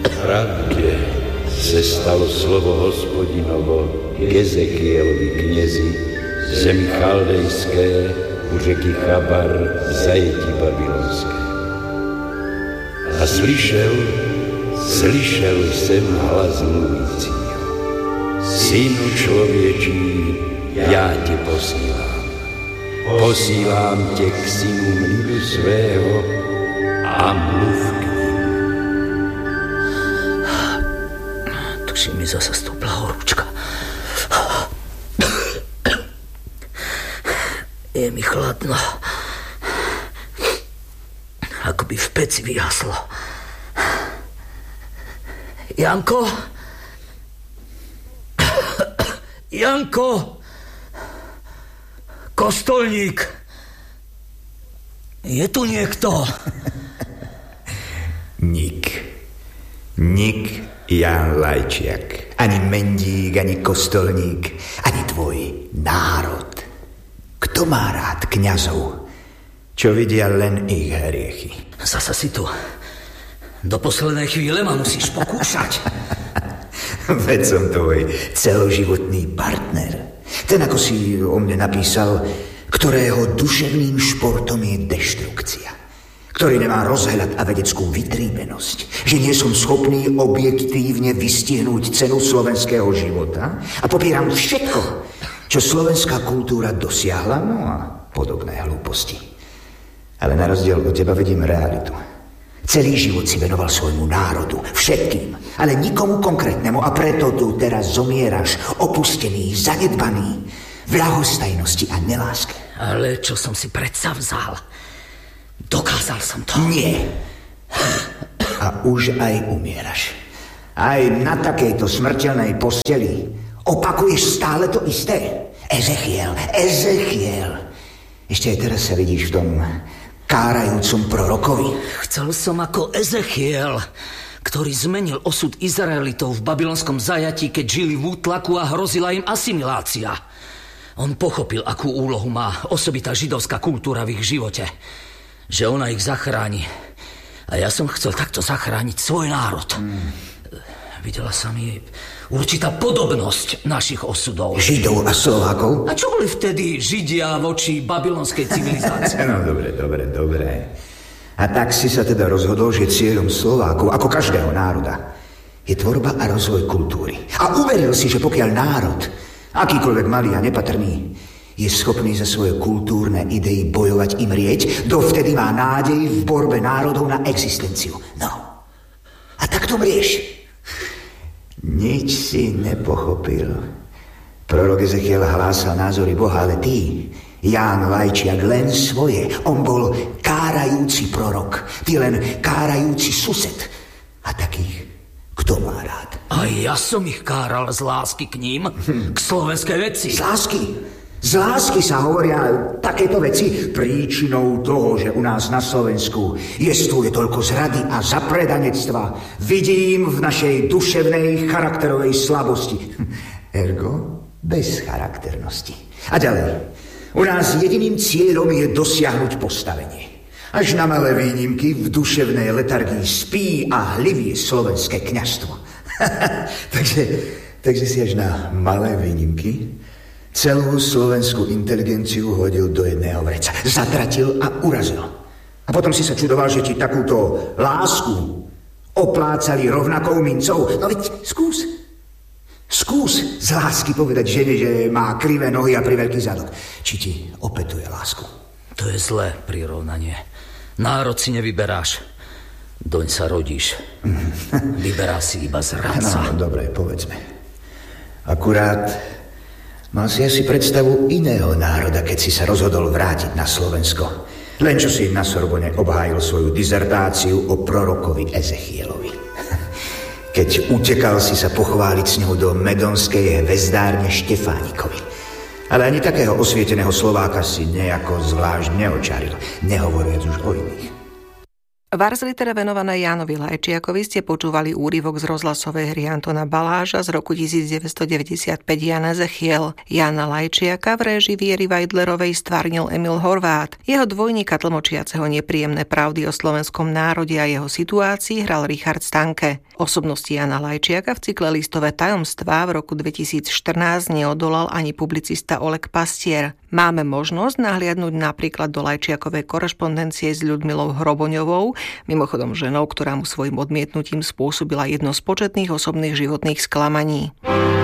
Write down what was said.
Pravde se stalo slovo Hospodinovo k Ezekielovi knězi v zemi chaldejské u řeky Chabar v zajetí babylonské. A slyšel jsem hlas mluvícího. Synu člověčí, já tě posílám. Posílám tě k synům lidu svého a mluv k ním. Tuším, mi zase stoupla horúčka. Je mi chladno. Ako by v peci vyhaslo. Janko? Janko? Kostolník? Je tu niekto? Nik Ján Lajčiak. Ani mendík, ani kostolník, ani tvoj národ. Kto má rád kňazov, čo vidia len ich hriechy? Zasa si tu. Do poslednej chvíle ma musíš pokúšať. Veď som tvoj celoživotný partner. Ten, ako si o mne napísal, ktorého duševným športom je deštrukcia. Ktorý nemá rozhľad a vedeckú vytríbenosť. Že nie som schopný objektívne vystihnúť cenu slovenského života a popieram všetko, čo slovenská kultúra dosiahla, no a podobné hlúposti. Ale na rozdiel od teba vidím realitu. Celý život si venoval svojmu národu, všetkým, ale nikomu konkrétnemu a preto tu teraz zomieraš, opustený, zanedbaný, v ľahostajnosti a neláske. Ale čo som si predsa vzal? Dokázal som to. Nie. A už aj umieraš. Aj na takejto smrteľnej posteli opakuješ stále to isté. Ezechiel. Ešte aj teraz sa vidíš v tom kárajúcom prorokovi. Chcel som ako Ezechiel, ktorý zmenil osud Izraelitov v babylonskom zajatí, keď žili v útlaku a hrozila im asimilácia. On pochopil, akú úlohu má osobitá židovská kultúra v ich živote. Že ona ich zachráni. A ja som chcel takto zachrániť svoj národ. Videla sa mi určitá podobnosť našich osudov. Židov a Slovákov? A čo boli vtedy Židia voči babylonskej civilizácii? No, dobre. A tak si sa teda rozhodol, že cieľom Slovákov, ako každého národa, je tvorba a rozvoj kultúry. A uveril si, že pokiaľ národ, akýkoľvek malý a nepatrný, je schopný za svoje kultúrne idei bojovať im rieť, dovtedy má nádej v borbe národov na existenciu. No. A tak to mrieš. Nič si nepochopil. Prorok Ezechiel hlásal názory Boha, ale ty, Ján Lajčiak, len svoje. On bol kárajúci prorok. Ty len kárajúci sused. A takých, kto má rád? A ja som ich káral z lásky k ním, k slovenskej veci. Z lásky? Z lásky sa hovoria takéto veci. Príčinou toho, že u nás na Slovensku jestvuje toľko zrady a zapredanectva, vidím v našej duševnej charakterovej slabosti. Ergo bezcharakternosti. A ďalej. U nás jediným cieľom je dosiahnuť postavenie. Až na malé výnimky v duševnej letargii spí a hlivie slovenské kňazstvo. takže si až na malé výnimky celú slovenskú inteligenciu hodil do jedného vreca. Zatratil a urazil. A potom si sa čudoval, že ti takúto lásku oplácali rovnakou mincou. No veď skús z lásky povedať žene, že má krivé nohy a priveľký zadok. Či ti opetuje lásku? To je zlé prirovnanie. Národ si nevyberáš. Doň sa rodíš. Vyberá si iba zradca. No, dobre, povedzme. Akurát mal si asi predstavu iného národa, keď si sa rozhodol vrátiť na Slovensko. Len čo si na Sorbone obhájil svoju dizertáciu o prorokovi Ezechielovi. Keď utekal si sa pochváliť s ňou do medonskej hvezdárne Štefánikovi. Ale ani takého osvieteného Slováka si nejako zvlášť neočaril, nehovoriac už o iných. V Ars Litera venované Jánovi Lajčiakovi ste počúvali úryvok z rozhlasovej hry Antona Baláža z roku 1995 Jan Ezechiel. Jána Lajčiaka v réžii Viery Vajdlerovej stvárnil Emil Horvát. Jeho dvojníka tlmočiaceho nepríjemné pravdy o slovenskom národe a jeho situácii hral Richard Stanke. Osobnosti Jána Lajčiaka v cykle Listové tajomstvá v roku 2014 neodolal ani publicista Oleg Pastier. Máme možnosť nahliadnúť napríklad do Lajčiakovej korešpondencie s Ľudmilou Hroboňovou, mimochodom ženou, ktorá mu svojim odmietnutím spôsobila jedno z početných osobných životných sklamaní.